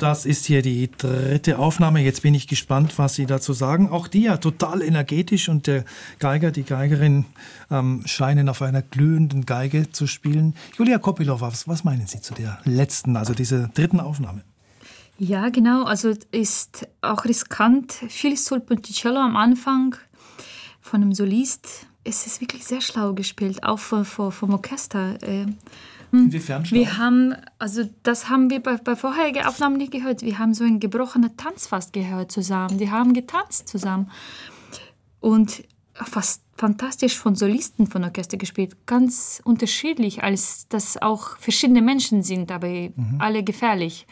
Das ist hier die dritte Aufnahme. Jetzt bin ich gespannt, was Sie dazu sagen. Auch die ja total energetisch und der Geiger, die Geigerin scheinen auf einer glühenden Geige zu spielen. Julia Kopylova, was meinen Sie zu der letzten, also dieser dritten Aufnahme? Ja, genau. Also ist auch riskant. Viel Sul Ponticello am Anfang von einem Solist. Es ist wirklich sehr schlau gespielt, auch vom Orchester. Inwiefern schlau? Das haben wir bei vorherigen Aufnahmen nicht gehört. Wir haben so einen gebrochenen Tanz fast gehört zusammen. Die haben getanzt zusammen. Und fast fantastisch von Solisten von Orchester gespielt. Ganz unterschiedlich, als dass auch verschiedene Menschen sind, aber alle gefährlich.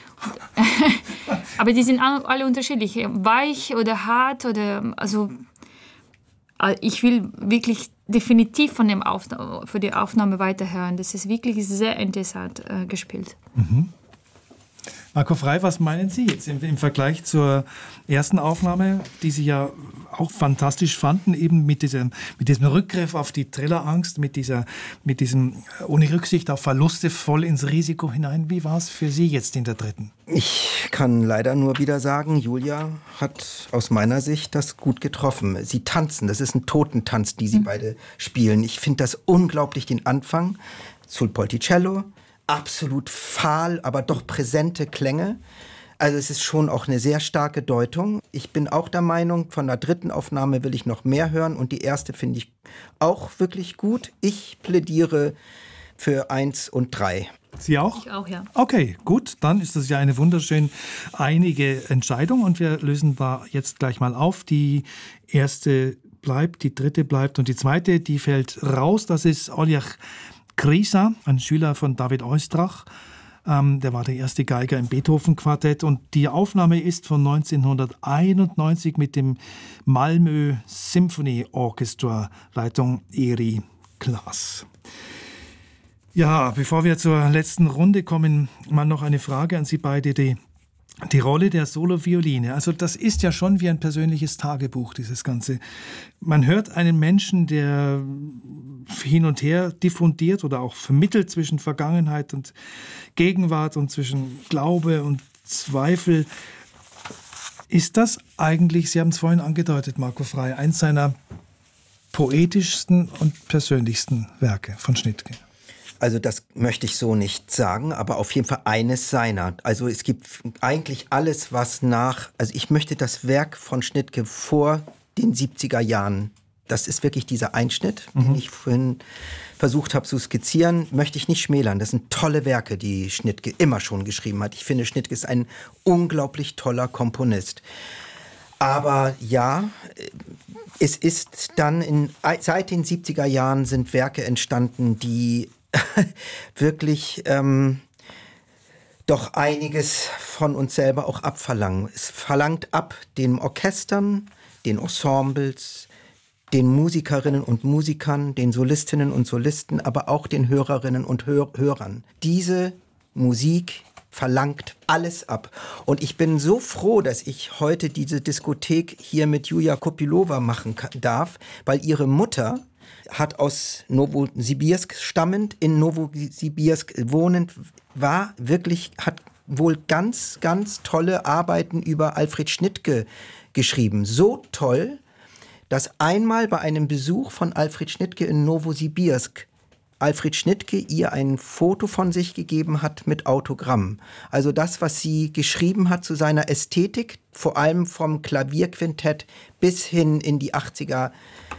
Aber die sind alle unterschiedlich. Weich oder hart oder ich will wirklich definitiv von für die Aufnahme weiterhören. Das ist wirklich sehr interessant gespielt. Marco Frey, was meinen Sie jetzt im Vergleich zur ersten Aufnahme, die Sie ja auch fantastisch fanden, eben mit diesem Rückgriff auf die Trillerangst, mit diesem ohne Rücksicht auf Verluste voll ins Risiko hinein. Wie war es für Sie jetzt in der dritten? Ich kann leider nur wieder sagen, Julia hat aus meiner Sicht das gut getroffen. Sie tanzen, das ist ein Totentanz, die sie beide spielen. Ich finde das unglaublich, den Anfang. Sul Ponticello, absolut fahl, aber doch präsente Klänge. Also es ist schon auch eine sehr starke Deutung. Ich bin auch der Meinung, von der dritten Aufnahme will ich noch mehr hören und die erste finde ich auch wirklich gut. Ich plädiere für 1 und 3. Sie auch? Ich auch, ja. Okay, gut, dann ist das ja eine wunderschön einige Entscheidung und wir lösen da jetzt gleich mal auf. Die erste bleibt, die dritte bleibt und die zweite, die fällt raus. Das ist Oljach Krisa, ein Schüler von David Oistrakh. Der war der erste Geiger im Beethoven-Quartett und die Aufnahme ist von 1991 mit dem Malmö Symphony Orchestra, Leitung Eri Klaas. Ja, bevor wir zur letzten Runde kommen, mal noch eine Frage an Sie beide. Die Rolle der Solovioline, also das ist ja schon wie ein persönliches Tagebuch, dieses Ganze. Man hört einen Menschen, der hin und her diffundiert oder auch vermittelt zwischen Vergangenheit und Gegenwart und zwischen Glaube und Zweifel. Ist das eigentlich, Sie haben es vorhin angedeutet, Marco Frey, eins seiner poetischsten und persönlichsten Werke von Schnittke? Also das möchte ich so nicht sagen, aber auf jeden Fall eines seiner. Also es gibt eigentlich alles, was also ich möchte das Werk von Schnittke vor den 70er Jahren, das ist wirklich dieser Einschnitt, den ich vorhin versucht habe zu skizzieren, möchte ich nicht schmälern. Das sind tolle Werke, die Schnittke immer schon geschrieben hat. Ich finde, Schnittke ist ein unglaublich toller Komponist. Aber ja, es ist dann seit den 70er Jahren sind Werke entstanden, die wirklich doch einiges von uns selber auch abverlangen. Es verlangt ab den Orchestern, den Ensembles, den Musikerinnen und Musikern, den Solistinnen und Solisten, aber auch den Hörerinnen und Hörern. Diese Musik verlangt alles ab. Und ich bin so froh, dass ich heute diese Diskothek hier mit Julia Kopylova machen darf, weil ihre Mutter hat aus Novosibirsk stammend, in Novosibirsk wohnend, hat wohl ganz, ganz tolle Arbeiten über Alfred Schnittke geschrieben. So toll, dass einmal bei einem Besuch von Alfred Schnittke in Novosibirsk Alfred Schnittke ihr ein Foto von sich gegeben hat mit Autogramm. Also das, was sie geschrieben hat zu seiner Ästhetik, vor allem vom Klavierquintett bis hin in die 70er,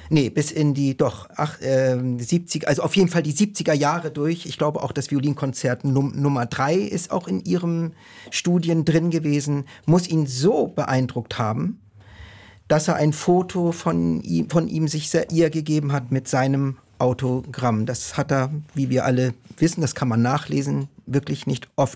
also auf jeden Fall die 70er Jahre durch. Ich glaube auch das Violinkonzert Nummer 3 ist auch in ihren Studien drin gewesen, muss ihn so beeindruckt haben, dass er ein Foto von ihm ihr gegeben hat mit seinem Autogramm. Das hat er, wie wir alle wissen, das kann man nachlesen, wirklich nicht oft